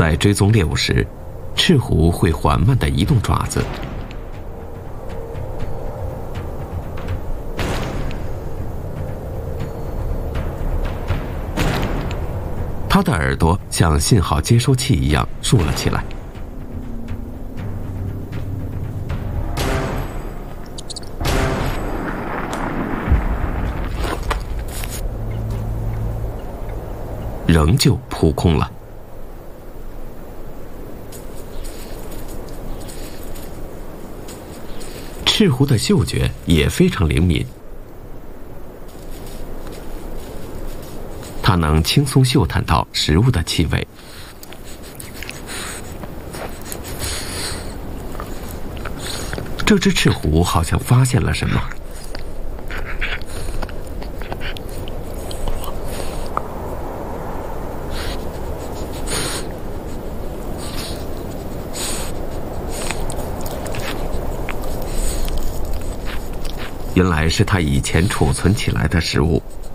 在追踪猎物时，赤狐会缓慢地移动爪子。它的耳朵像信号接收器一样竖了起来。仍旧扑空了。赤狐的嗅觉也非常灵敏，它能轻松嗅探到食物的气味。这只赤狐好像发现了什么。原来是它以前储存起来的食物。